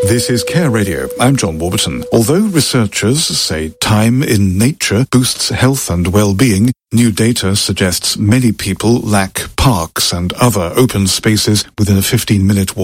This is Care Radio. I'm John Warburton. Although researchers say time in nature boosts health and well-being, new data suggests many people lack parks and other open spaces within a 15-minute walk